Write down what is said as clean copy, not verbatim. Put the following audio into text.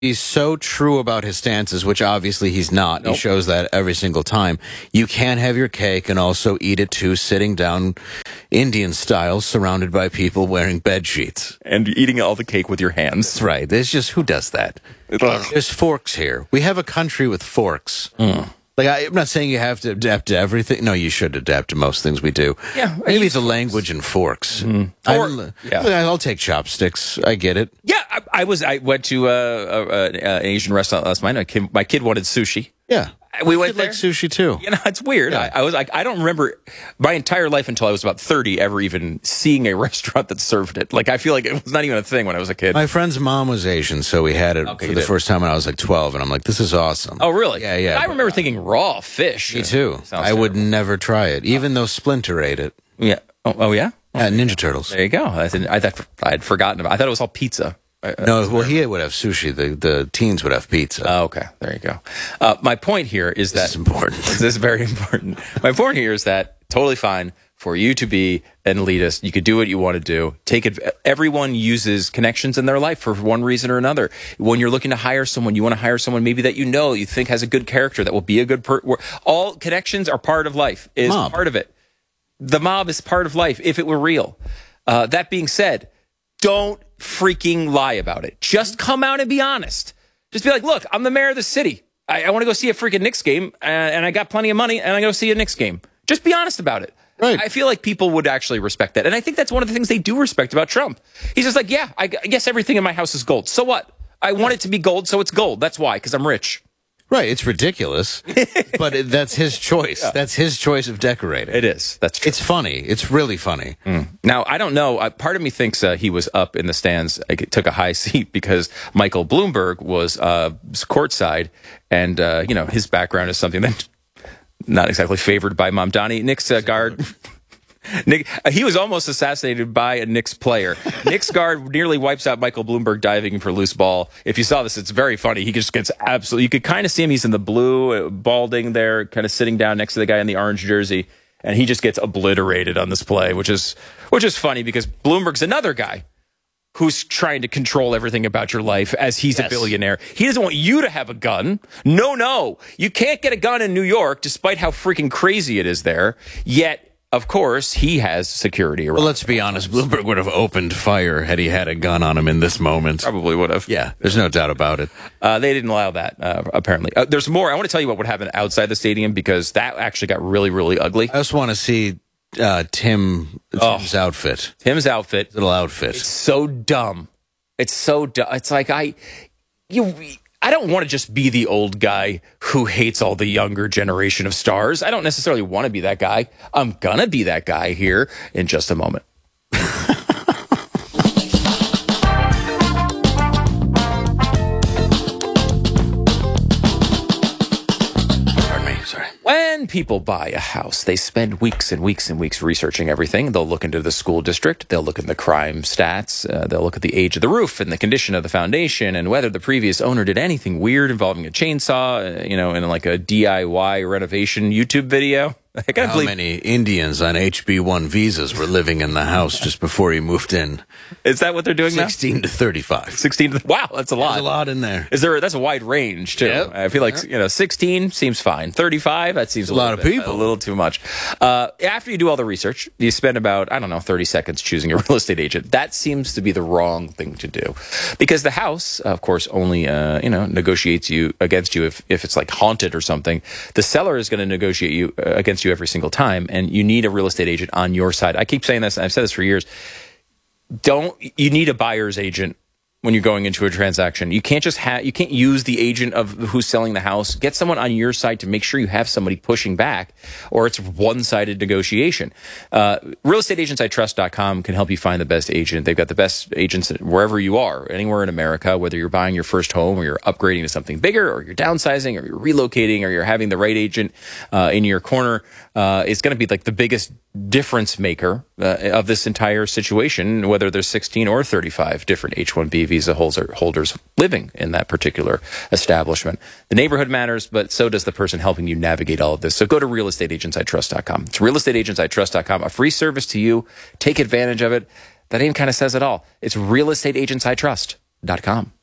He's so true about his stances, which obviously he's not. Nope. He shows that every single time. You can't have your cake and also eat it too, sitting down Indian style, surrounded by people wearing bed sheets. And eating all the cake with your hands. That's right. There's just, who does that? There's forks here. We have a country with forks. Like, I'm not saying you have to adapt to everything. No, you should adapt to most things we do. Yeah, Maybe it's a language and forks. I'll take chopsticks. I get it. Yeah, I went to an Asian restaurant last night. My kid wanted sushi. Yeah. We went I'd there. like sushi too. You know, it's weird. Yeah. I was like, I don't remember my entire life until I was about 30 ever even seeing a restaurant that served it. Like, I feel like it was not even a thing when I was a kid. My friend's mom was Asian, so we had it for the first time when I was like 12, and I'm like, this is awesome. Oh, really? Yeah. I remember thinking raw fish. Me too. I would never try it, even though Splinter ate it. Yeah. Oh yeah? Ninja Turtles. There you go. I'd forgotten about it. I thought it was all pizza. No, well, he would have sushi. The teens would have pizza. Oh, okay. There you go. My point here is that... This is important. This is very important. My point here is that totally fine for you to be an elitist. You could do what you want to do. Everyone uses connections in their life for one reason or another. When you're looking to hire someone, you want to hire someone maybe that you think has a good character, that will be a good person. All connections are part of life, part of it. The mob is part of life if it were real. That being said, don't freaking lie about it. Just come out and be honest. Just be like, look, I'm the mayor of the city. I want to go see a freaking Knicks game, and I got plenty of money, and I go see a Knicks game. Just be honest about it. Right. I feel like people would actually respect that. And I think that's one of the things they do respect about Trump. He's just like, yeah, I guess everything in my house is gold. So what? I want it to be gold, so it's gold. That's why, because I'm rich. Right, it's ridiculous, but that's his choice. Yeah. That's his choice of decorating. It is. That's true. It's funny. It's really funny. Now, I don't know. Part of me thinks he was up in the stands, took a high seat because Michael Bloomberg was courtside, and his background is something that not exactly favored by Mamdani. Knicks guard. He was almost assassinated by a Knicks player. Knicks guard nearly wipes out Michael Bloomberg diving for loose ball. If you saw this, it's very funny. He just gets absolutely... You could kind of see him. He's in the blue, balding there, kind of sitting down next to the guy in the orange jersey, and he just gets obliterated on this play, which is funny because Bloomberg's another guy who's trying to control everything about your life as he's a billionaire. He doesn't want you to have a gun. No. You can't get a gun in New York, despite how freaking crazy it is there, yet... Of course, he has security around. Well, let's be honest. Bloomberg would have opened fire had he had a gun on him in this moment. Probably would have. Yeah, there's no doubt about it. They didn't allow that, apparently. There's more. I want to tell you what happened outside the stadium because that actually got really, really ugly. I just want to see Tim's outfit. Tim's outfit. Little outfit. It's so dumb. It's so dumb. It's like I don't want to just be the old guy who hates all the younger generation of stars. I don't necessarily want to be that guy. I'm going to be that guy here in just a moment. When people buy a house, they spend weeks and weeks and weeks researching everything. They'll look into the school district. They'll look at the crime stats. They'll look at the age of the roof and the condition of the foundation and whether the previous owner did anything weird involving a chainsaw, in like a DIY renovation YouTube video. How many Indians on HB1 visas were living in the house just before he moved in? Is that what they're doing 16 to 35. 16 to... Wow, that's a lot. There's a lot in there. That's a wide range, too. Yep. I feel like, 16 seems fine. 35, that seems a lot of people. A little too much. After you do all the research, you spend about, 30 seconds choosing a real estate agent. That seems to be the wrong thing to do. Because the house, of course, only, negotiates against you if it's like haunted or something. The seller is going to negotiate against you every single time, and you need a real estate agent on your side. I keep saying this, and I've said this for years. You need a buyer's agent when you're going into a transaction. You can't use the agent of who's selling the house. Get someone on your side to make sure you have somebody pushing back, or it's one-sided negotiation. RealestateAgentsITrust.com can help you find the best agent. They've got the best agents wherever you are, anywhere in America, whether you're buying your first home or you're upgrading to something bigger or you're downsizing or you're relocating or you're having the right agent in your corner. It's going to be like the biggest difference maker of this entire situation, whether there's 16 or 35 different H-1B visa holders living in that particular establishment. The neighborhood matters, but so does the person helping you navigate all of this. So go to realestateagentsitrust.com. It's realestateagentsitrust.com, a free service to you. Take advantage of it. That name kind of says it all. It's realestateagentsitrust.com.